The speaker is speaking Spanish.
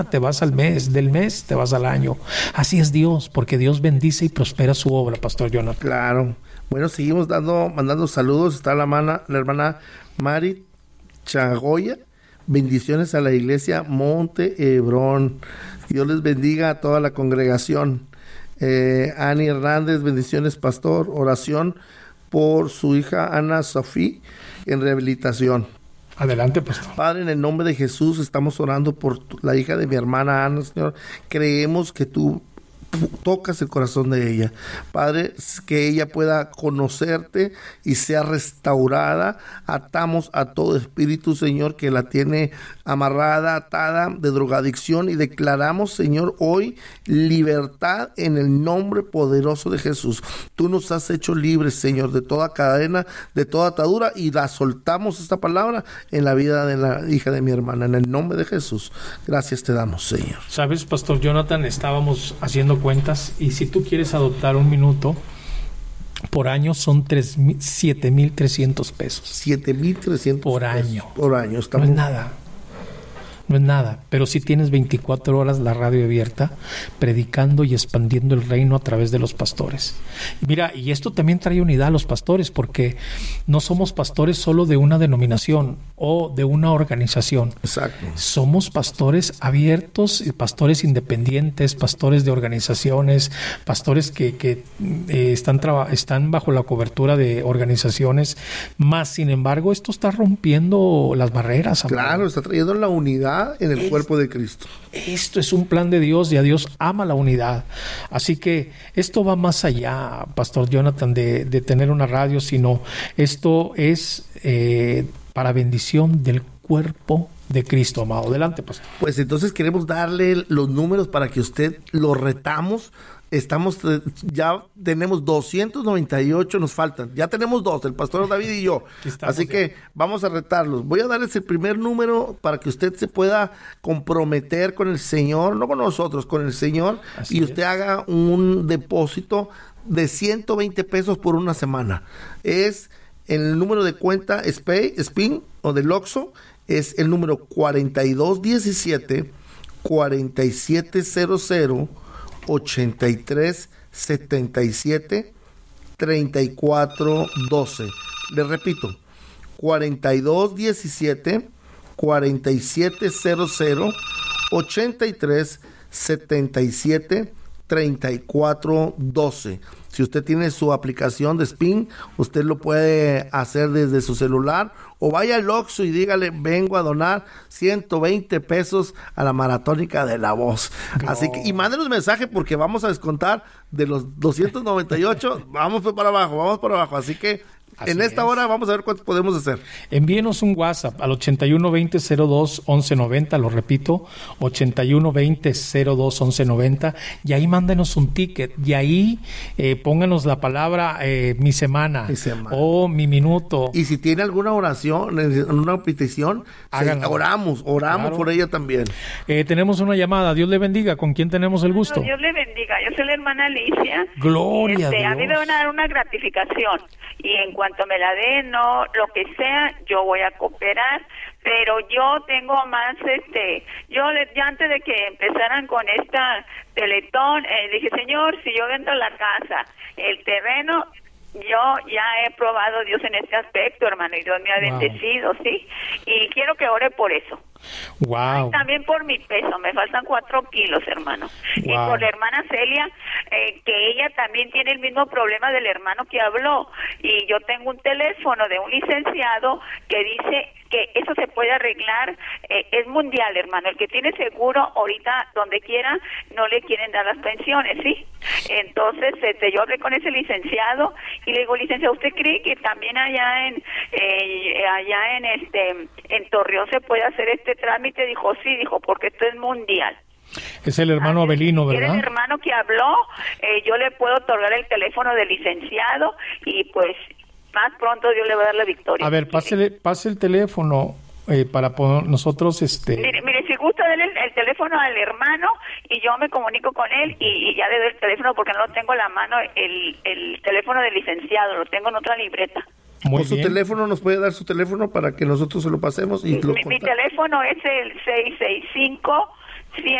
te vas al mes, del mes te vas al año. Así es Dios, porque Dios bendice y prospera su obra, Pastor Jonathan. Claro. Bueno, seguimos mandando saludos. Está la hermana Mari Chagoya. Bendiciones a la iglesia Monte Hebrón. Dios les bendiga a toda la congregación. Ani Hernández, bendiciones, pastor. Oración por su hija Ana Sofía en rehabilitación. Adelante, pastor. Padre, en el nombre de Jesús estamos orando por la hija de mi hermana Ana, Señor. Creemos que tú tocas el corazón de ella, Padre, que ella pueda conocerte y sea restaurada. Atamos a todo espíritu, Señor, que la tiene amarrada, atada de drogadicción, y declaramos, Señor, hoy libertad en el nombre poderoso de Jesús. Tú nos has hecho libres, Señor, de toda cadena, de toda atadura, y la soltamos esta palabra en la vida de la hija de mi hermana, en el nombre de Jesús. Gracias te damos, Señor. Sabes, Pastor Jonathan, estábamos haciendo cuentas, y si tú quieres adoptar un minuto por año son 7,300 pesos. 7,300 por año. Por año. No es nada. No es nada, pero si tienes 24 horas la radio abierta, predicando y expandiendo el reino a través de los pastores. Mira, y esto también trae unidad a los pastores, porque no somos pastores solo de una denominación o de una organización. Exacto. Somos pastores abiertos, pastores independientes, pastores de organizaciones, pastores que están bajo la cobertura de organizaciones. Más, sin embargo, esto está rompiendo las barreras. Claro, está trayendo la unidad en el cuerpo de Cristo. Esto es un plan de Dios, y a Dios ama la unidad. Así que esto va más allá, Pastor Jonathan, de tener una radio, sino esto es para bendición del cuerpo de Cristo, amado. Adelante, pastor. Pues entonces queremos darle los números para que usted lo retamos. Ya tenemos 298, nos faltan. Ya tenemos 2, el pastor David y yo. Así que vamos a retarlos. Voy a darles el primer número para que usted se pueda comprometer con el Señor, no con nosotros, con el Señor. Así y usted haga un depósito de 120 pesos por una semana. Es el número de cuenta SPIN o del Oxxo, es el número 4217 4700 8377 3412. Le repito, 4217 4700 8377 3412. Si usted tiene su aplicación de SPIN, usted lo puede hacer desde su celular, o vaya al Oxxo y dígale: vengo a donar 120 pesos a la Maratónica de la Voz. No. Así que, y mándenos mensaje, porque vamos a descontar de los 298, vamos para abajo. Así que en esta hora vamos a ver cuánto podemos hacer. Envíenos un WhatsApp al 8120-02-1190, lo repito, 8120-02-1190, y ahí mándenos un ticket, y ahí pónganos la palabra mi semana o mi minuto. Y si tiene alguna oración, una petición, oramos claro, por ella también. Tenemos una llamada. Dios le bendiga. ¿Con quién tenemos el gusto? Dios le bendiga. Yo soy la hermana Alicia. Gloria a Dios. A mí me van a dar una gratificación, y en cuanto me la den, no, lo que sea, yo voy a cooperar. Pero yo tengo más, ya antes de que empezaran con esta Teletón, dije: Señor, si yo vendo la casa, el terreno, yo ya he probado a Dios en este aspecto, hermano, y Dios me ha bendecido, ¿sí? Y quiero que ore por eso. Wow. Y también por mi peso, me faltan 4 kilos, hermano. Wow. Y por la hermana Celia, que ella también tiene el mismo problema del hermano que habló. Y yo tengo un teléfono de un licenciado que dice que eso se puede arreglar, es mundial, hermano. El que tiene seguro, ahorita, donde quiera, no le quieren dar las pensiones, ¿sí? Entonces, yo hablé con ese licenciado y le digo: licenciado, ¿usted cree que también allá en Torreón se puede hacer este trámite? Dijo: sí, porque esto es mundial. Es el hermano Abelino, ¿verdad? Es el hermano que habló. Yo le puedo otorgar el teléfono del licenciado, y pues más pronto Dios le va a dar la victoria. A ver, pase el teléfono para poder nosotros... Mire, si gusta, darle el teléfono al hermano y yo me comunico con él y ya le doy el teléfono, porque no lo tengo a la mano, el teléfono del licenciado, lo tengo en otra libreta. Muy bien. Su teléfono, ¿nos puede dar su teléfono para que nosotros se lo pasemos? Y mi teléfono es el 665